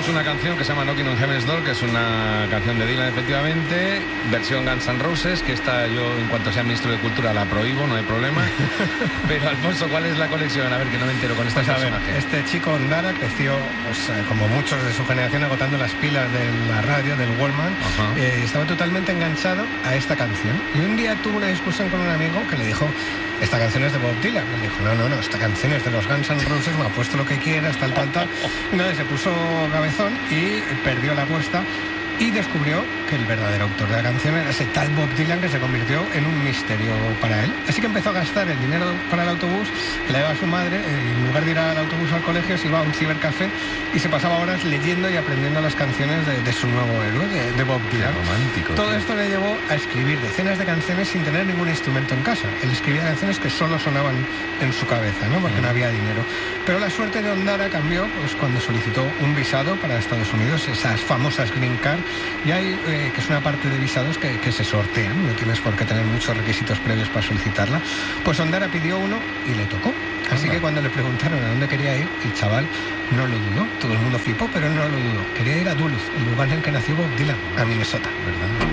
tenemos una canción que se llama Knocking on Heaven's Door, que es una canción de Dylan, efectivamente, versión Guns N' Roses, que esta yo, en cuanto sea ministro de Cultura, la prohíbo, no hay problema. Pero, Alfonso, ¿cuál es la conexión? A ver, que no me entero con este personaje. Este chico Ondara creció, pues, como muchos de su generación, agotando las pilas de la radio, del Wallman. Estaba totalmente enganchado a esta canción. Y un día tuvo una discusión con un amigo que le dijo: esta canción es de Bob Dylan. Me dijo: no, esta canción es de los Guns N' Roses, me ha puesto lo que quieras, tal. Entonces se puso cabezón y perdió la apuesta y descubrió que el verdadero autor de la canción era ese tal Bob Dylan, que se convirtió en un misterio para él. Así que empezó a gastar el dinero para el autobús que le daba a su madre. En lugar de ir al autobús al colegio, se iba a un cibercafé y se pasaba horas leyendo y aprendiendo las canciones de su nuevo héroe, de Bob Dylan. Qué romántico. Todo esto le llevó a escribir decenas de canciones sin tener ningún instrumento en casa. Él escribía canciones que solo sonaban en su cabeza, ¿no? Porque no había dinero. Pero la suerte de Ondara cambió pues, cuando solicitó un visado para Estados Unidos, esas famosas Green Card. Y hay, que es una parte de visados que se sortean, no tienes por qué tener muchos requisitos previos para solicitarla. Pues Ondara pidió uno y le tocó. Así que cuando le preguntaron a dónde quería ir, el chaval no lo dudó. Todo el mundo flipó, pero él no lo dudó. Quería ir a Duluth, el lugar en el que nació Bob Dylan, a Minnesota. ¿Verdad?